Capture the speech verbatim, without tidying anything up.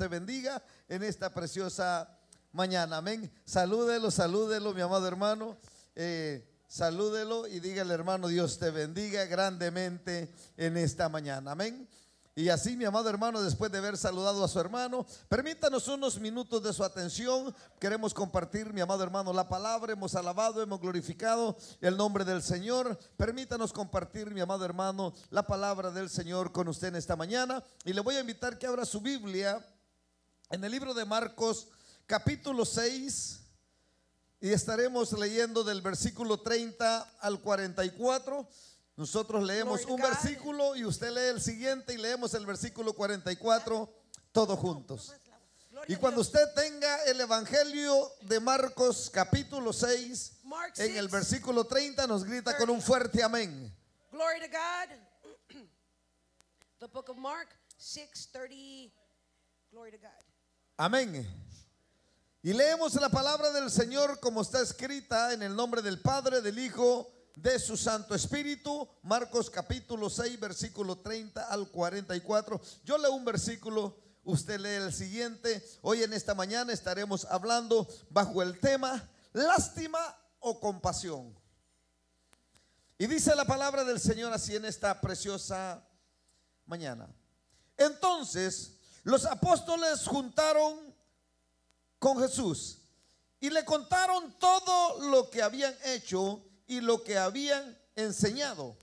te bendiga en esta preciosa mañana. Amén. Salúdelo, salúdelo, mi amado hermano. Eh, salúdelo y dígale, hermano, Dios te bendiga grandemente en esta mañana. Amén. Y así, mi amado hermano, después de haber saludado a su hermano, permítanos unos minutos de su atención. Queremos compartir, mi amado hermano, la palabra. Hemos alabado, hemos glorificado el nombre del Señor. Permítanos compartir, mi amado hermano, la palabra del Señor con usted en esta mañana. Y le voy a invitar que abra su Biblia en el libro de Marcos, capítulo seis. Y estaremos leyendo del versículo treinta al cuarenta y cuatro. Nosotros leemos un versículo y usted lee el siguiente y leemos el versículo cuarenta y cuatro todos juntos. Y cuando usted tenga el Evangelio de Marcos capítulo seis, en el versículo treinta nos grita con un fuerte amén. Glory to God. The book of Mark six thirty. Glory to God. Amén. Y leemos la palabra del Señor como está escrita en el nombre del Padre, del Hijo, de su Santo Espíritu. Marcos capítulo seis, versículo treinta al cuarenta y cuatro. Yo leo un versículo, usted lee el siguiente. Hoy en esta mañana estaremos hablando bajo el tema lástima o compasión. Y dice la palabra del Señor así en esta preciosa mañana. Entonces los apóstoles juntaron con Jesús y le contaron todo lo que habían hecho y lo que habían enseñado.